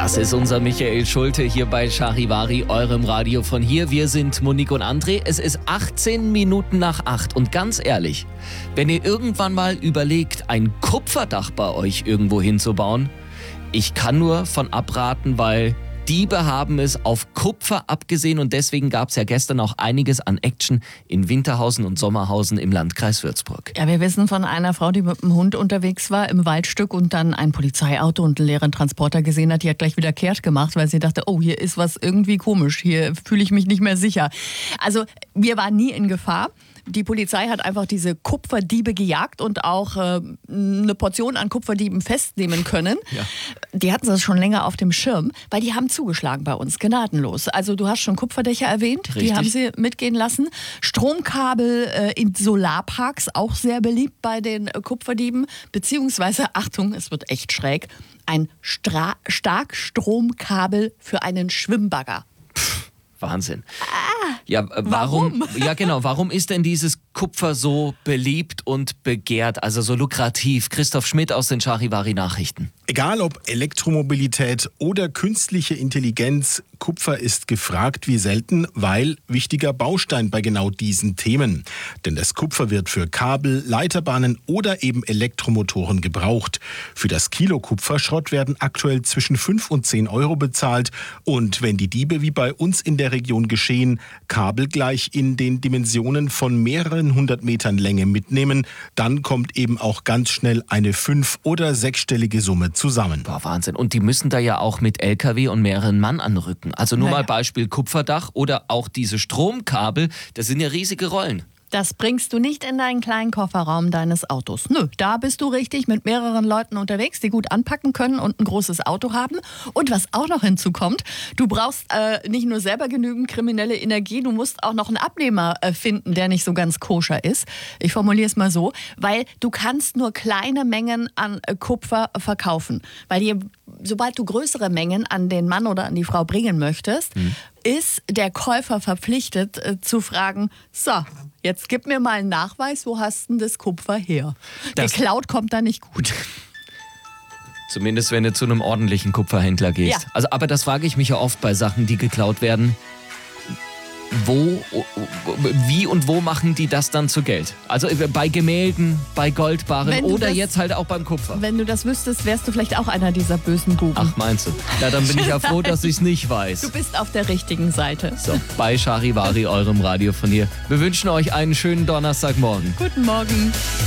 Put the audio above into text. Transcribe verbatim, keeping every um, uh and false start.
Das ist unser Michael Schulte hier bei Charivari, eurem Radio von hier. Wir sind Monique und André. Es ist achtzehn Minuten nach acht. Und ganz ehrlich, wenn ihr irgendwann mal überlegt, ein Kupferdach bei euch irgendwo hinzubauen, ich kann nur von abraten, weil Diebe haben es auf Kupfer abgesehen und deswegen gab es ja gestern auch einiges an Action in Winterhausen und Sommerhausen im Landkreis Würzburg. Ja, wir wissen von einer Frau, die mit dem Hund unterwegs war im Waldstück und dann ein Polizeiauto und einen leeren Transporter gesehen hat. Die hat gleich wieder kehrt gemacht, weil sie dachte, oh, hier ist was irgendwie komisch, hier fühle ich mich nicht mehr sicher. Also wir waren nie in Gefahr. Die Polizei hat einfach diese Kupferdiebe gejagt und auch äh, eine Portion an Kupferdieben festnehmen können. Ja. Die hatten das schon länger auf dem Schirm, weil die haben zugeschlagen bei uns, gnadenlos. Also du hast schon Kupferdächer erwähnt, Richtig. Die haben sie mitgehen lassen. Stromkabel äh, in Solarparks, auch sehr beliebt bei den äh, Kupferdieben. Beziehungsweise, Achtung, es wird echt schräg, ein Stra- Starkstromkabel für einen Schwimmbagger. Wahnsinn. Ah, ja, warum, warum? Ja, genau. Warum ist denn dieses Kupfer so beliebt und begehrt, also so lukrativ? Christoph Schmidt aus den Charivari Nachrichten. Egal ob Elektromobilität oder künstliche Intelligenz, Kupfer ist gefragt wie selten, weil wichtiger Baustein bei genau diesen Themen. Denn das Kupfer wird für Kabel, Leiterbahnen oder eben Elektromotoren gebraucht. Für das Kilo Kupferschrott werden aktuell zwischen fünf und zehn Euro bezahlt. Und wenn die Diebe wie bei uns in der Region geschehen, Kabel gleich in den Dimensionen von mehreren hundert Metern Länge mitnehmen, dann kommt eben auch ganz schnell eine fünf- oder sechsstellige Summe zusammen. Boah, Wahnsinn. Und die müssen da ja auch mit L K W und mehreren Mann anrücken. Also nur naja. mal Beispiel Kupferdach oder auch diese Stromkabel, das sind ja riesige Rollen. Das bringst du nicht in deinen kleinen Kofferraum deines Autos. Nö, da bist du richtig mit mehreren Leuten unterwegs, die gut anpacken können und ein großes Auto haben. Und was auch noch hinzukommt, du brauchst äh, nicht nur selber genügend kriminelle Energie, du musst auch noch einen Abnehmer äh, finden, der nicht so ganz koscher ist. Ich formuliere es mal so, weil du kannst nur kleine Mengen an äh, Kupfer verkaufen. Weil je, sobald du größere Mengen an den Mann oder an die Frau bringen möchtest, hm. ist der Käufer verpflichtet äh, zu fragen, so, jetzt gib mir mal einen Nachweis, wo hast denn das Kupfer her? Das Geklaut kommt da nicht gut. Zumindest wenn du zu einem ordentlichen Kupferhändler gehst. Ja. Also, aber das frage ich mich ja oft bei Sachen, die geklaut werden. Wo, wie und wo machen die das dann zu Geld? Also bei Gemälden, bei Goldbarren oder das, jetzt halt auch beim Kupfer. Wenn du das wüsstest, wärst du vielleicht auch einer dieser bösen Buben. Ach, meinst du? Ja, dann bin ich ja froh, dass ich es nicht weiß. Du bist auf der richtigen Seite. So, bei Charivari, eurem Radio von hier. Wir wünschen euch einen schönen Donnerstagmorgen. Guten Morgen.